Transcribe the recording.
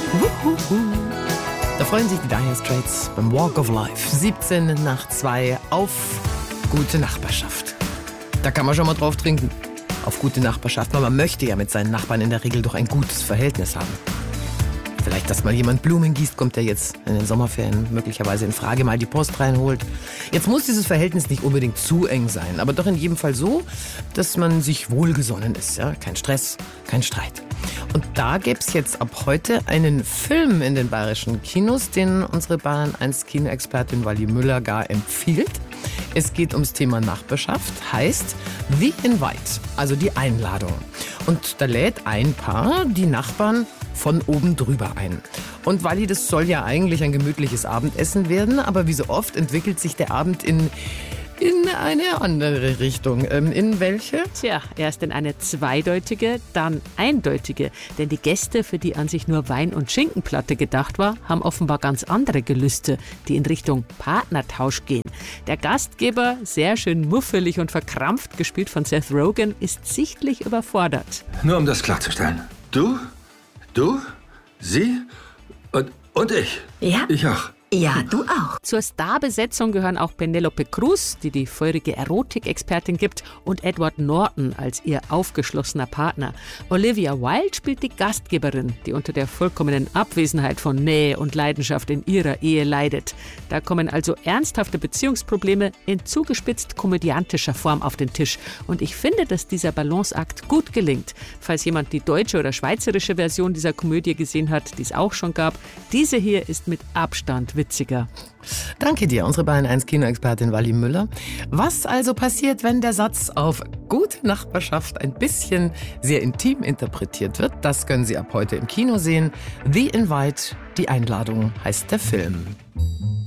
Da freuen sich die Dire Straits beim Walk of Life. 1:17 auf gute Nachbarschaft. Da kann man schon mal drauf trinken. Auf gute Nachbarschaft, weil man möchte ja mit seinen Nachbarn in der Regel doch ein gutes Verhältnis haben. Vielleicht, dass mal jemand Blumen gießt, kommt ja jetzt in den Sommerferien möglicherweise in Frage, mal die Post reinholt. Jetzt muss dieses Verhältnis nicht unbedingt zu eng sein, aber doch in jedem Fall so, dass man sich wohlgesonnen ist. Ja? Kein Stress, kein Streit. Und da gäbe es jetzt ab heute einen Film in den bayerischen Kinos, den unsere Bayern 1 Kinoexpertin Wally Müller gar empfiehlt. Es geht ums Thema Nachbarschaft, heißt The Invite, also die Einladung. Und da lädt ein Paar die Nachbarn von oben drüber ein. Und Wally, das soll ja eigentlich ein gemütliches Abendessen werden, aber wie so oft entwickelt sich der Abend in eine andere Richtung. In welche? Tja, erst in eine zweideutige, dann eindeutige. Denn die Gäste, für die an sich nur Wein- und Schinkenplatte gedacht war, haben offenbar ganz andere Gelüste, die in Richtung Partnertausch gehen. Der Gastgeber, sehr schön muffelig und verkrampft, gespielt von Seth Rogen, ist sichtlich überfordert. Nur um das klarzustellen. Du, sie und ich. Ja. Ich auch. Ja, du auch. Zur Starbesetzung gehören auch Penelope Cruz, die die feurige Erotikexpertin gibt, und Edward Norton als ihr aufgeschlossener Partner. Olivia Wilde spielt die Gastgeberin, die unter der vollkommenen Abwesenheit von Nähe und Leidenschaft in ihrer Ehe leidet. Da kommen also ernsthafte Beziehungsprobleme in zugespitzt komödiantischer Form auf den Tisch. Und ich finde, dass dieser Balanceakt gut gelingt. Falls jemand die deutsche oder schweizerische Version dieser Komödie gesehen hat, die es auch schon gab, diese hier ist mit Abstand witziger. Danke dir, unsere Bayern 1 Kinoexpertin Wally Müller. Was also passiert, wenn der Satz auf gute Nachbarschaft ein bisschen sehr intim interpretiert wird? Das können Sie ab heute im Kino sehen. The Invite, die Einladung heißt der Film.